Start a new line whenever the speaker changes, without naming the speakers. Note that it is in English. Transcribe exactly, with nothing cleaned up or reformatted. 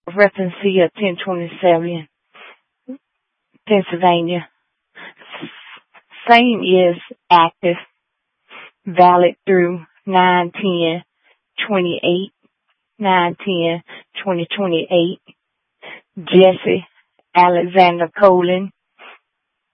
reference here, ten twenty-seven, Pennsylvania. Same is active, valid through nine ten twenty-eight, nine ten twenty twenty-eight. Jesse Alexander Colin,